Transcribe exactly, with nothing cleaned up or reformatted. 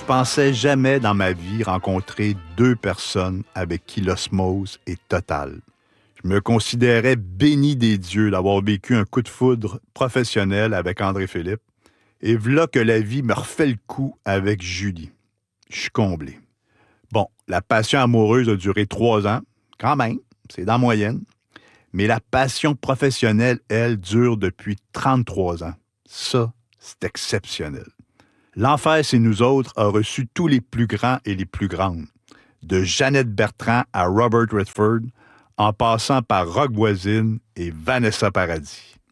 Je pensais jamais dans ma vie rencontrer deux personnes avec qui l'osmose est totale. Je me considérais béni des dieux d'avoir vécu un coup de foudre professionnel avec André Philippe. Et voilà que la vie me refait le coup avec Julie. Je suis comblé. Bon, la passion amoureuse a duré trois ans, quand même, c'est dans la moyenne. Mais la passion professionnelle, elle, dure depuis trente-trois ans. Ça, c'est exceptionnel. L'Enfer, c'est nous autres a reçu tous les plus grands et les plus grandes. De Jeannette Bertrand à Robert Redford, en passant par Roch Voisine et Vanessa Paradis.